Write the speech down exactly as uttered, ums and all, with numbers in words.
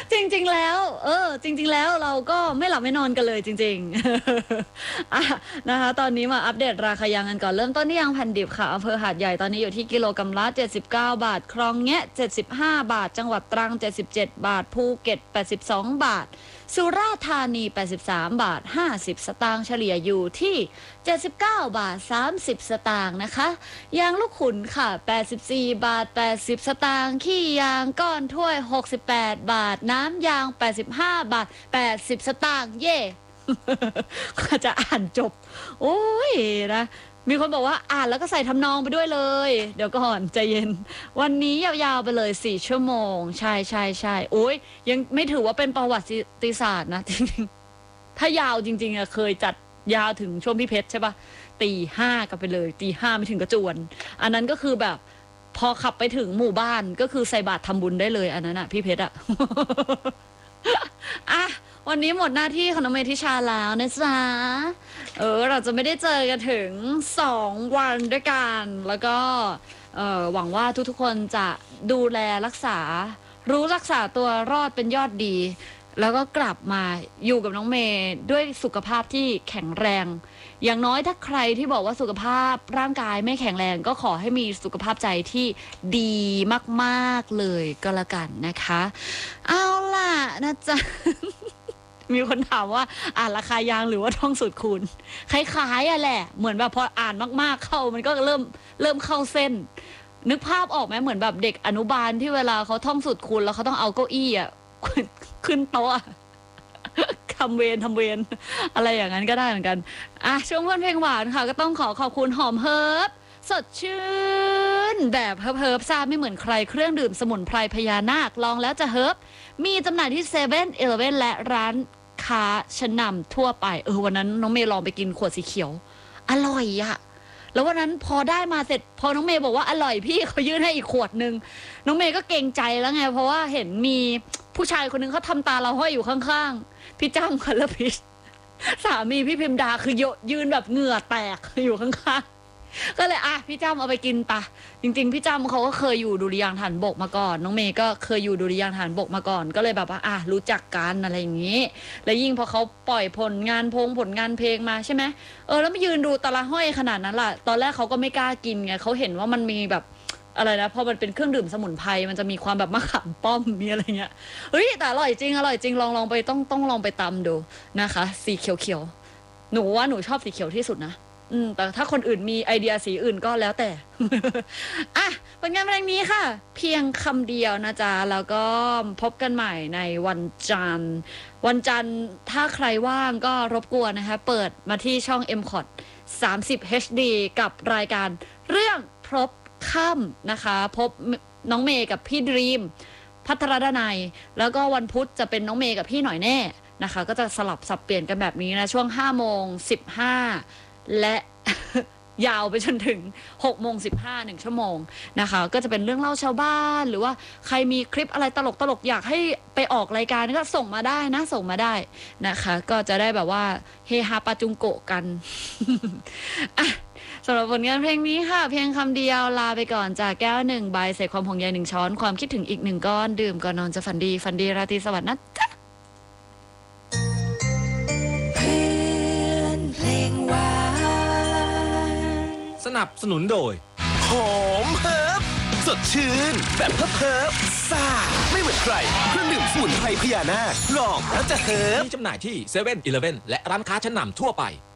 จริงๆแล้วเออจริงๆแล้วเราก็ไม่หลับไม่นอนกันเลยจริงๆอ่ะนะคะตอนนี้มาอัปเดตราคายางกันก่อนเริ่มต้นที่ยางแผ่นดิบค่ะอำเภอหาดใหญ่ตอนนี้อยู่ที่กิโลกรัมละเจ็ดสิบเก้าบาทคลองแงะเจ็ดสิบห้าบาทจังหวัดตรังเจ็ดสิบเจ็ดบาทภูเก็ตแปดสิบสองบาทสุราษฎร์ธานีแปดสิบสามบาทห้าสิบสตางค์เฉลี่ยอยู่ที่เจ็ดสิบเก้าบาทสามสิบสตางค์นะคะยางลูกขุนค่ะแปดสิบสี่บาทแปดสิบสตางค์ขี้ยางก้อนถ้วยหกสิบแปดบาทน้ำยางแปดสิบห้าบาทแปดสิบสตางค์เย่ ก็จะอ่านจบโอ้ยนะมีคนบอกว่าอ่านแล้วก็ใส่ทำนองไปด้วยเลยเดี๋ยวก่อนใจเย็นวันนี้ยาวๆไปเลยสี่ชั่วโมงใช่ใช่ใช่โอ้ยยังไม่ถือว่าเป็นประวัติศาสตร์นะจริงๆถ้ายาวจริงๆอะเคยจัดยาวถึงช่วงพี่เพชรใช่ปะตีห้ากันไปเลยตีห้าไม่ถึงกระจวนอันนั้นก็คือแบบพอขับไปถึงหมู่บ้านก็คือใส่บาตรทำบุญได้เลยอันนั้นอะพี่เพชรอะ อ่ะวันนี้หมดหน้าที่ของน้องเมธิชาแล้วนะจ๊ะเออเราจะไม่ได้เจอกันถึงสองวันด้วยกันแล้วก็เออหวังว่าทุกๆคนจะดูแลรักษารู้รักษาตัวรอดเป็นยอดดีแล้วก็กลับมาอยู่กับน้องเมย์ด้วยสุขภาพที่แข็งแรงอย่างน้อยถ้าใครที่บอกว่าสุขภาพร่างกายไม่แข็งแรงก็ขอให้มีสุขภาพใจที่ดีมากๆเลยก็แล้วกันนะคะเอาล่ะนะจ๊ะ มีคนถามว่าอ่านราคายางหรือว่าท่องสูตรคูณคล้ายๆอะแหละเหมือนแบบพออ่านมากๆเข้ามันก็เริ่มเริ่มเข้าเส้นนึกภาพออกไหมเหมือนแบบเด็กอนุบาลที่เวลาเขาท่องสูตรคูณแล้วเขาต้องเอาเก้าอี้อะขึ้นโต๊ะทำเวรทำเวรอะไรอย่างนั้นก็ได้เหมือนกันอ่ะช่วงเพื่อนเพลงหวานค่ะก็ต้องขอขอบคุณหอมเฮิร์บสดชื่นแบบเฮิร์บเฮิร์บซาไม่เหมือนใครเครื่องดื่มสมุนไพรพญานาคลองแล้วจะเฮิร์บมีจำหน่ายที่เซเว่นอีเลฟเว่นและร้านค้าชั้นนำทั่วไปเออวันนั้นน้องเมย์ลองไปกินขวดสีเขียวอร่อยอะแล้ววันนั้นพอได้มาเสร็จพอน้องเมย์บอกว่าอร่อยพี่เขายื่นให้อีกขวดนึงน้องเมย์ก็เกรงใจแล้วไงเพราะว่าเห็นมีผู้ชายคนนึงเขาทำตาเราห้อยอยู่ข้างๆพี่จ้ำคัลพิชสามีพี่พิมดาคือยืนแบบเหงื่อแตกอยู่ข้างๆก็เลยอ่ะพี่จ้ำเอาไปกินปะจริงๆพี่จ้ำเขาก็เคยอยู่ดุริยางค์ฐานบกมาก่อนน้องเมย์ก็เคยอยู่ดุริยางค์ฐานบกมาก่อนก็เลยแบบว่าอ่ะรู้จักกันอะไรอย่างนี้แล้วยิ่งพอเขาปล่อยผลงานพงผลงานเพลงมาใช่ไหมเออแล้วมายืนดูตาละห้อยขนาดนั้นล่ะตอนแรกเขาก็ไม่กล้ากินไงเขาเห็นว่ามันมีแบบอะไรนะพอมันเป็นเครื่องดื่มสมุนไพรมันจะมีความแบบมะขามป้อมมีอะไรเงี้ยเฮ้ยแต่อร่อยจริงอร่อยจริงลองลองไปต้องต้องลองไปตำดูนะคะสีเขียวๆหนูว่าหนูชอบสีเขียวที่สุดนะอืมแต่ถ้าคนอื่นมีไอเดียสีอื่นก็แล้วแต่ อ่ะผลงานเพลงนี้ค่ะเพียงคำเดียวนะจ๊ะแล้วก็พบกันใหม่ในวันจันทร์วันจันทร์ถ้าใครว่างก็รบกวนนะคะเปิดมาที่ช่อง เอ็ม คอ ที สามสิบ เอช ดี กับรายการเรื่องพบค่ำนะคะพบน้องเมย์กับพี่ดรีมพัทรดนัยแล้วก็วันพุธจะเป็นน้องเมย์กับพี่หน่อยแน่นะคะก็จะสลับสับเปลี่ยนกันแบบนี้นะช่วงห้าโมงสิบห้าและ ยาวไปจนถึงหกโมงสิบห้า หนึ่งชั่วโมงนะคะก็จะเป็นเรื่องเล่าชาวบ้านหรือว่าใครมีคลิปอะไรตลกตลกอยากให้ไปออกรายการก็ส่งมาได้นะส่งมาได้นะคะก็จะได้แบบว่าเฮฮาปาจุงโกะกัน อ่ะสำหรับผลงานเพลงนี้ค่ะเพียงคำเดียวลาไปก่อนจากแก้วหนึ่งใบใส่ความห่วงใยหนึ่งช้อนความคิดถึงอีกหนึ่งก้อนดื่มก่อนนอนจะฝันดีฝันดีราตรีสวัสดิ์นะจ๊ะสนับสนุนโดยหอมเฮิร์บสดชื่นแบบเฮิร์บเฮิร์บซ่าไม่เหมือนใครเครื่องดื่มสมุนไพรพญานาคลองแล้วจะเฮิร์บมีจำหน่ายที่เซเว่นอีเลฟเว่นและร้านค้าชั้นนำทั่วไป